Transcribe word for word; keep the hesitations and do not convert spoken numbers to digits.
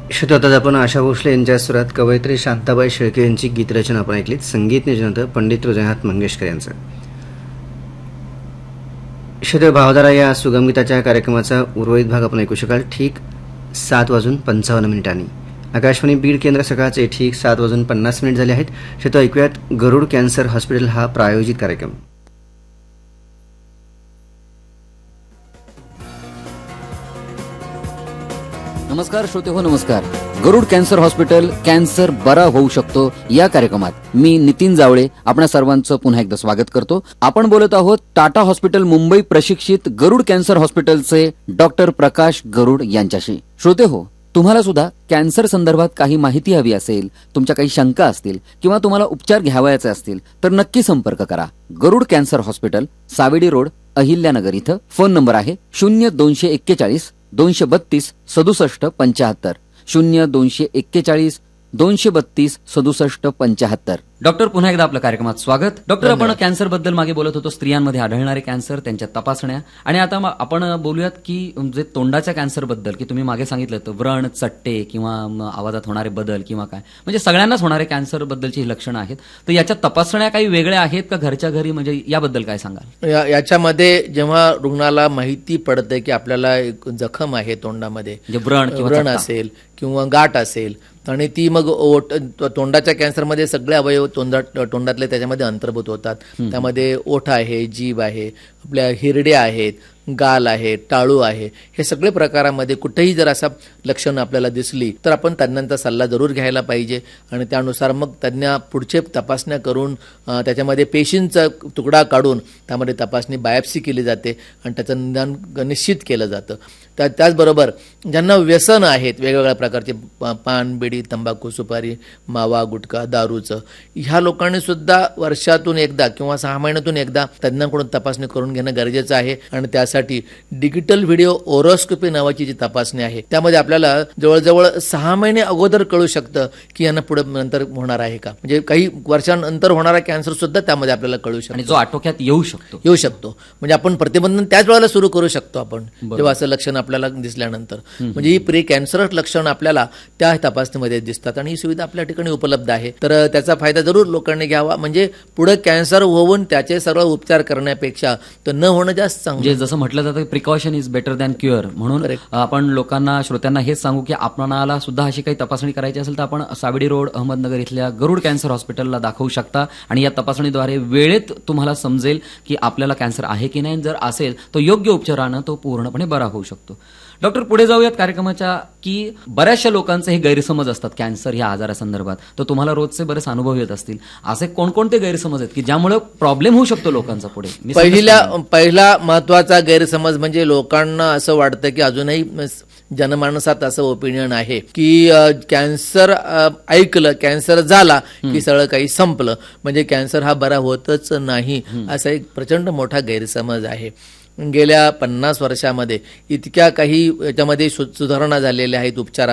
श्रोतात आपण आशा भोसले यांच्या स्वरात कवयित्री शांताबाई शेळके यांची गीतरचना आपण ऐकलीत. संगीत नियोजन पंडित हृदयनाथ मंगेशकर यांचं. श्रोते, भावधारा या सुगमगीताच्या कार्यक्रमाचा उर्वरित भाग आपण ऐकू शकाल ठीक सात वाजून पंचावन्न मिनिटांनी. आकाशवाणी बीड केंद्र सकाळचे ठीक सात वाजून पन्नास मिनिट झाले आहेत. श्रोते, ऐकूयात गरुड कॅन्सर हॉस्पिटल हा प्रायोजित कार्यक्रम. नमस्कार श्रोते हो, नमस्कार. गरुड कॅन्सर हॉस्पिटल, कॅन्सर बरा होऊ शकतो या कार्यक्रमात मी नितीन जावळे आपणा सर्वांचं पुन्हा एकदा स्वागत करतो. आपण बोलत आहोत टाटा हॉस्पिटल मुंबई प्रशिक्षित गरुड कॅन्सर हॉस्पिटलचे डॉक्टर प्रकाश गरुड यांच्याशी. श्रोते हो, तुम्हाला सुद्धा कॅन्सर संदर्भात काही माहिती हवी असेल, तुमच्या काही शंका असतील किंवा तुम्हाला उपचार घ्यावयाचे असतील तर नक्की संपर्क करा. गरुड cancer hospital, Savedi road, Ahilyanagar इथं. फोन नंबर आहे शून्य दोनशे एक्केचाळीस दोनशे बत्तीस सदुसष्ट पंचाहत्तर शून्य दोनशे एक्केचाळीस दोनशे बत्तीस सदुसष्ट पंचाहत्तर. डॉक्टर, पुन्हा एकदा आपल्या कार्यक्रमात स्वागत. डॉक्टर, आपण कॅन्सर बद्दल मागे बोलत होतो, स्त्रियांमध्ये आढळणारे कॅन्सर, त्यांच्या तपासण्या, आणि आता आपण बोलूयात की जे तोंडाच्या कॅन्सर बद्दल, की तुम्ही मागे सांगितलं व्रण, चट्टे किंवा आवाजात होणारे बदल किंवा काय, म्हणजे सगळ्यांनाच होणारे कॅन्सर बद्दलची ही लक्षणं आहेत. तर याच्या तपासण्या काही वेगळ्या आहेत का घरच्या घरी, म्हणजे याबद्दल काय सांगाल? याच्यामध्ये जेव्हा रुग्णाला माहिती पडते की आपल्याला एक जखम आहे तोंडामध्ये, व्रण व्रण असेल किंवा गाठ असेल, आणि ती मग ओठ, तोंडाच्या कॅन्सरमध्ये सगळे अवयव तोंडात तोंडातले त्याच्यामध्ये अंतर्भूत होतात. त्यामध्ये ओठ आहे, जीभ आहे, आपल्या हिरड्या आहेत, गाल आहे, टाळू आहे, हे सगळे प्रकारामध्ये कुठेही जर असा लक्षणं आपल्याला दिसली तर आपण तज्ज्ञांचा सल्ला जरूर घ्यायला पाहिजे आणि त्यानुसार मग तज्ज्ञ पुढचे तपासण्या करून त्याच्यामध्ये पेशींचा तुकडा काढून त्यामध्ये तपासणी बायोप्सी केली जाते आणि त्याचं निदान निश्चित केलं जातं. त्या त्याचबरोबर ज्यांना व्यसन आहेत वेगवेगळ्या प्रकारचे, पान, बिडी, तंबाखू, सुपारी, मावा, गुटखा, दारूचं, ह्या लोकांनी सुद्धा वर्षातून एकदा किंवा सहा महिन्यातून एकदा तज्ज्ञांकडून तपासणी करून घेणं गरजेचं आहे. आणि त्यासाठी डिजिटल व्हिडिओ ओरोस्कोपी नावाची जी तपासणी आहे त्यामध्ये आपल्याला जवळजवळ सहा महिने अगोदर कळू शकतं की यांना पुढे नंतर होणार आहे का, म्हणजे काही वर्षांनंतर होणारा कॅन्सर सुद्धा त्यामध्ये आपल्याला कळू शकतो आणि जो आटोक्यात येऊ शकतो येऊ शकतो म्हणजे आपण प्रतिबंधन त्याच वेळेला सुरू करू शकतो आपण, जेव्हा असं लक्षण आपल्याला दिसल्यानंतर. म्हणजे ही प्री कॅन्सरस लक्षण आपल्याला त्या तपासणीमध्ये दिसतात आणि ही सुविधा आपल्या ठिकाणी उपलब्ध आहे. तर त्याचा फायदा जरूर लोकांनी घ्यावा, म्हणजे पुढे कॅन्सर होऊन त्याचे सर्व उपचार करण्यापेक्षा तर न होणं जास्त चांगलं. जसं म्हटलं जातं precaution is better than cure, म्हणून आपण लोकांना, श्रोत्यांना हेच सांगू की आपणाला सुद्धा अशी काही तपासणी करायची असेल तर आपण सावेडी रोड, अहमदनगर इथल्या गरुड कॅन्सर हॉस्पिटलला दाखवू शकता आणि या तपासणीद्वारे वेळेत तुम्हाला समजेल की आपल्याला कॅन्सर आहे की नाही. जर असेल तर योग्य उपचारानं तो पूर्णपणे बरा होऊ शकतो. डॉक्टर, पुढे जाऊयात कार्यक्रमाच्या की बऱ्याचशा लोकांचे हे गैरसमज असतात कॅन्सर या आजारासंदर्भात. तर तुम्हाला रोजचे बरेच अनुभव येत असतील, असे कोणकोणते गैरसमज आहेत की ज्यामुळे प्रॉब्लेम होऊ शकतो लोकांचा पुढे? पहिला पहिला महत्वाचा गैरसमज म्हणजे लोकांना असं वाटतं की अजूनही जनमानसात असं ओपिनियन आहे की कॅन्सर ऐकलं, कॅन्सर झाला की सगळं काही संपलं, म्हणजे कॅन्सर हा बरा होतच नाही, असा एक प्रचंड मोठा गैरसमज आहे. गेल्या पन्नास वर्षामध्ये इतक्या काही याच्यामध्ये सुधारणा झालेल्या आहेत उपचारा